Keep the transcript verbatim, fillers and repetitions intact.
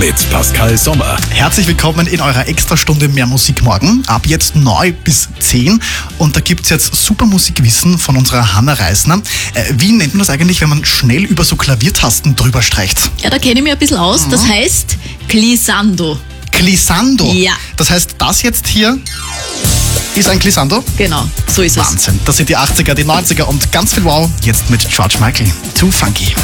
mit Pascal Sommer. Herzlich willkommen in eurer Extrastunde Mehr Musik morgen. Ab jetzt neu bis zehn. Und da gibt es jetzt super Musikwissen von unserer Hanna Reisner. Äh, wie nennt man das eigentlich, wenn man schnell über so Klaviertasten drüber streicht? Ja, da kenne ich mich ein bisschen aus. Das heißt Glissando. Glissando? Ja. Das heißt, das jetzt hier ist ein Glissando? Genau, so ist es. Wahnsinn. Das sind die achtziger, die neunziger und ganz viel Wow. Jetzt mit George Michael. Too Funky.